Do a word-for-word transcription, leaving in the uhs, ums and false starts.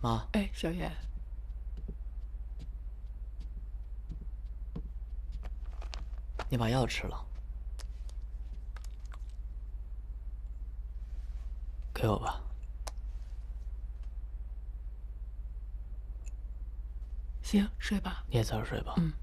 妈， 哎，小妍， 你把药吃了，给我吧。 行，睡吧。 你也早点睡吧。 嗯。